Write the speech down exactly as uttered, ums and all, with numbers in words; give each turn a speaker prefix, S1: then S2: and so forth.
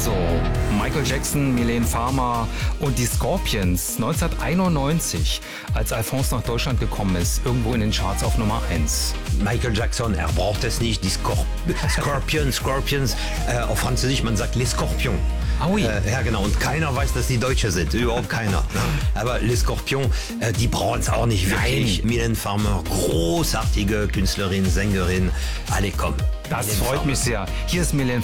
S1: Also Michael Jackson, Mylène Farmer und die Scorpions neunzehnhunderteinundneunzig, als Alphonse nach Deutschland gekommen ist, irgendwo in den Charts auf Nummer eins.
S2: Michael Jackson, er braucht es nicht, die Scorp Scorpions, Scorpions, äh, auf Französisch, man sagt les Scorpions.
S1: Ah oui.
S2: Äh, ja genau, und keiner weiß, dass die Deutsche sind, überhaupt keiner. Aber les Scorpions, äh, die brauchen es auch nicht wirklich. Mylène Farmer, großartige Künstlerin, Sängerin, alle kommen.
S1: Das freut mich sehr. Hier ist Mylène